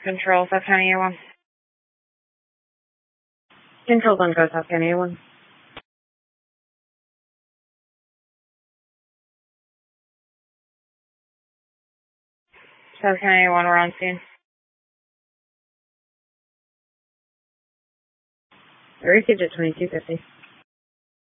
Control, South County A1. Control's on go, South County A1. South County A1, we're on scene. I received at 2250.